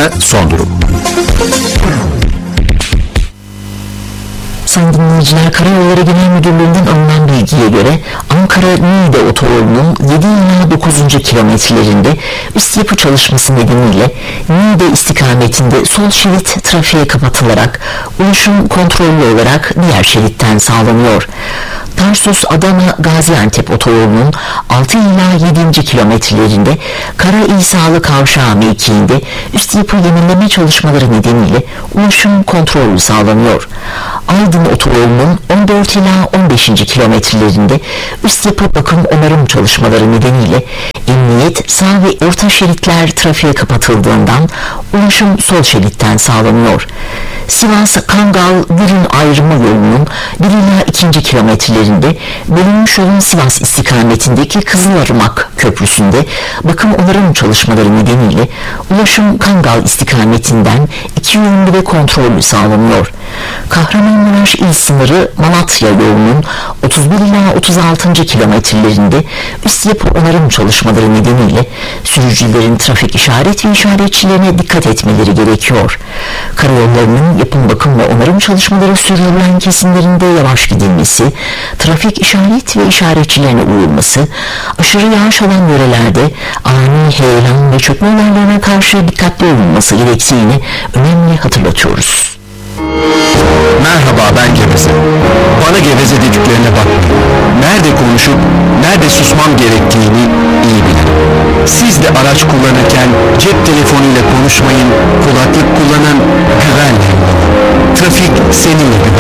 Ankara son durum. Sayın dinleyiciler, Karayolları Genel Müdürlüğü'nden alınan bilgiye göre Ankara-Niğde otoyolunun 7 ila 9. kilometrelerinde üst yapı çalışması nedeniyle Niğde istikametinde sol şerit trafiğe kapatılarak ulaşım kontrollü olarak diğer şeritten sağlanıyor. Tarsus-Adana-Gaziantep otoyolunun 6 ila 7. kilometrelerinde Kara İsalı Kavşağı mevkiinde üst yapı yenileme çalışmaları nedeniyle ulaşım kontrollü sağlanıyor. Aydın otoyolunun 14 ila 15. kilometrelerinde üst yapı bakım onarım çalışmaları nedeniyle emniyet sağ ve orta şeritler trafiğe kapatıldığından ulaşım sol şeritten sağlanıyor. Sivas-Kangal-Gürün ayrımı yolunun 1 ila 2. kilometrelerinde bölünmüş yolun Sivas istikametindeki Kızılırmak Köprüsü'nde bakım onarım çalışmaları nedeniyle ulaşım Kangal istikametinden 2 yönlü ve kontrollü sağlanıyor. Kahramanmaraş il sınırı Malatya yolunun 31 ila 36. kilometrelerinde üst yapı onarım çalışmaları nedeniyle sürücülerin trafik işaret ve işaretçilerine dikkat etmeleri gerekiyor. Karayollarının yapım bakım ve onarım çalışmaları sürdürülen kesimlerinde yavaş gidilmesi, trafik işaret ve işaretçilerine uyulması, aşırı yağış alan yörelerde ani heyelan ve çökme olaylarına karşı dikkatli olunması gerektiğini önemli hatırlatıyoruz. Merhaba, ben Geveze. Bana geveze dediklerine bakmayın. Nerede konuşup nerede susmam gerektiğini iyi bilin. Siz de araç kullanırken cep telefonuyla konuşmayın, kulaklık kullanın, güvenle. Trafik seninle güven.